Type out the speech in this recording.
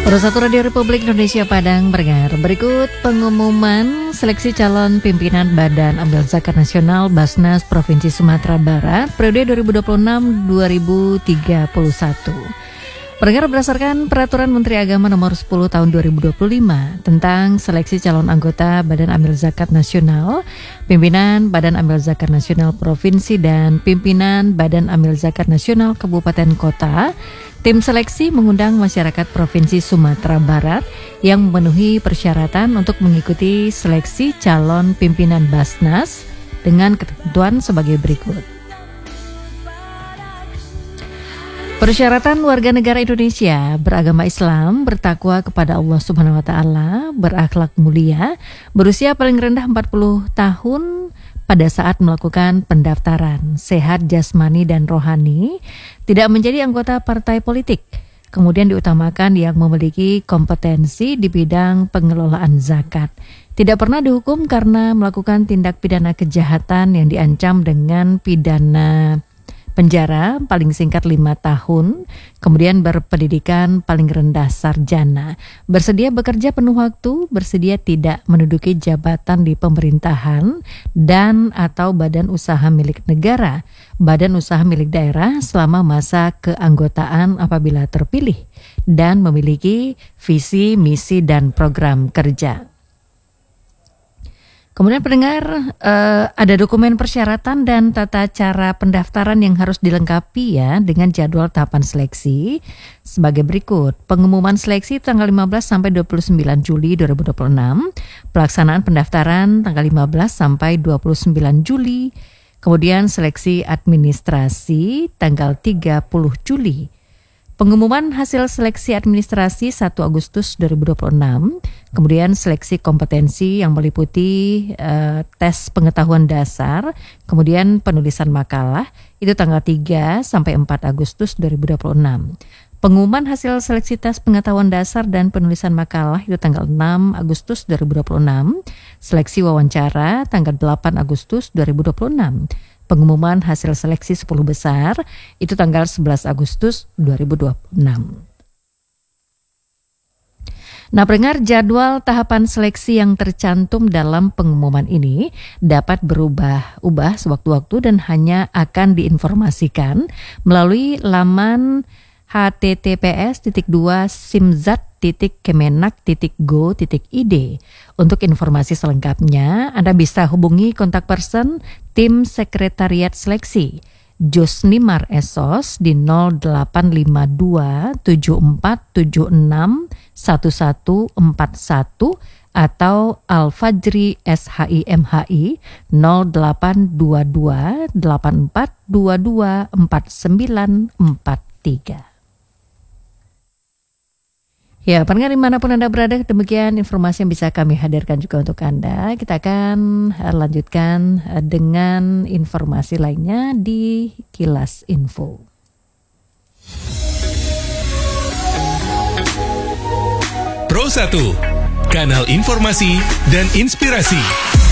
Satu Radio Republik Indonesia Padang berdengar. Berikut pengumuman seleksi calon pimpinan Badan Amil Zakat Nasional Basnas Provinsi Sumatera Barat periode 2026-2031. Pendengar, berdasarkan Peraturan Menteri Agama Nomor 10 Tahun 2025 tentang seleksi calon anggota Badan Amil Zakat Nasional, pimpinan Badan Amil Zakat Nasional Provinsi dan pimpinan Badan Amil Zakat Nasional Kabupaten Kota, tim seleksi mengundang masyarakat Provinsi Sumatera Barat yang memenuhi persyaratan untuk mengikuti seleksi calon pimpinan Basnas dengan ketentuan sebagai berikut. Persyaratan warga negara Indonesia, beragama Islam, bertakwa kepada Allah Subhanahu wa taala, berakhlak mulia, berusia paling rendah 40 tahun pada saat melakukan pendaftaran, sehat jasmani dan rohani, tidak menjadi anggota partai politik. Kemudian diutamakan yang memiliki kompetensi di bidang pengelolaan zakat. Tidak pernah dihukum karena melakukan tindak pidana kejahatan yang diancam dengan pidana penjara paling singkat 5 tahun, kemudian berpendidikan paling rendah sarjana, bersedia bekerja penuh waktu, bersedia tidak menduduki jabatan di pemerintahan dan atau badan usaha milik negara, badan usaha milik daerah selama masa keanggotaan apabila terpilih, dan memiliki visi, misi, dan program kerja. Kemudian pendengar, ada dokumen persyaratan dan tata cara pendaftaran yang harus dilengkapi ya dengan jadwal tahapan seleksi sebagai berikut. Pengumuman seleksi tanggal 15 sampai 29 Juli 2026, pelaksanaan pendaftaran tanggal 15 sampai 29 Juli, kemudian seleksi administrasi tanggal 30 Juli. Pengumuman hasil seleksi administrasi 1 Agustus 2026, kemudian seleksi kompetensi yang meliputi tes pengetahuan dasar, kemudian penulisan makalah, itu tanggal 3 sampai 4 Agustus 2026. Pengumuman hasil seleksi tes pengetahuan dasar dan penulisan makalah itu tanggal 6 Agustus 2026, seleksi wawancara tanggal 8 Agustus 2026. Pengumuman hasil seleksi 10 besar itu tanggal 11 Agustus 2026. Nah, pendengar, jadwal tahapan seleksi yang tercantum dalam pengumuman ini dapat berubah-ubah sewaktu-waktu dan hanya akan diinformasikan melalui laman https://simzat.kemenak.go.id. Untuk informasi selengkapnya, Anda bisa hubungi kontak person tim sekretariat seleksi Jusnimar Esos di 0852 7476 1141 atau Al-Fajri SHIMHI 0822 8422 4943. Ya, pendengar dimanapun Anda berada, demikian informasi yang bisa kami hadirkan juga untuk Anda. Kita akan lanjutkan dengan informasi lainnya di Kilas Info. Pro 1, kanal informasi dan inspirasi.